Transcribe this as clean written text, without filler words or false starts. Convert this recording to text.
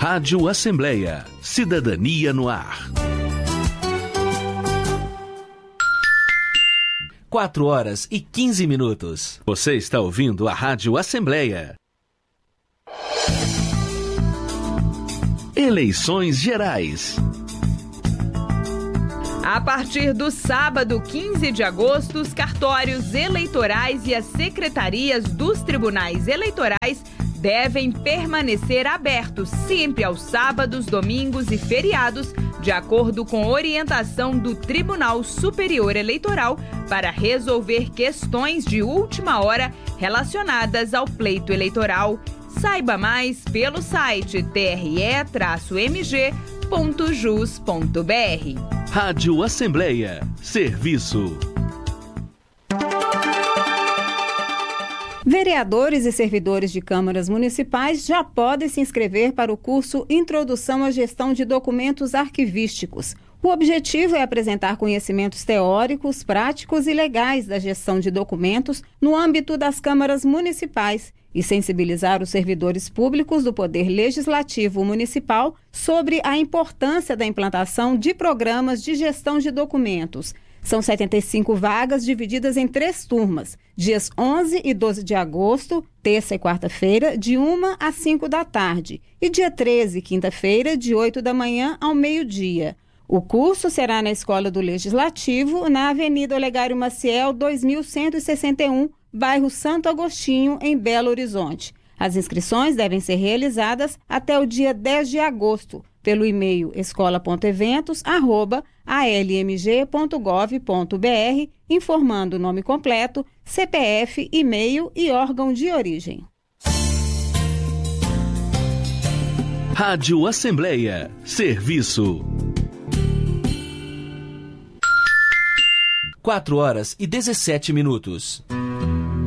Rádio Assembleia. Cidadania no ar. 4h15. Você está ouvindo a Rádio Assembleia. Eleições Gerais. A partir do sábado, 15 de agosto, os cartórios eleitorais e as secretarias dos tribunais eleitorais devem permanecer abertos sempre aos sábados, domingos e feriados, de acordo com orientação do Tribunal Superior Eleitoral, para resolver questões de última hora relacionadas ao pleito eleitoral. Saiba mais pelo site tre-mg.jus.br. Rádio Assembleia. Serviço. Vereadores e servidores de câmaras municipais já podem se inscrever para o curso Introdução à Gestão de Documentos Arquivísticos. O objetivo é apresentar conhecimentos teóricos, práticos e legais da gestão de documentos no âmbito das câmaras municipais e sensibilizar os servidores públicos do Poder Legislativo Municipal sobre a importância da implantação de programas de gestão de documentos. São 75 vagas divididas em 3 turmas, dias 11 e 12 de agosto, terça e quarta-feira, de 1 às 5 da tarde, e dia 13, quinta-feira, de 8 da manhã ao meio-dia. O curso será na Escola do Legislativo, na Avenida Olegário Maciel, 2161, bairro Santo Agostinho, em Belo Horizonte. As inscrições devem ser realizadas até o dia 10 de agosto, pelo e-mail escola.eventos@lmg.gov.br, informando o nome completo, CPF, e-mail e órgão de origem. Rádio Assembleia. Serviço. 4h17.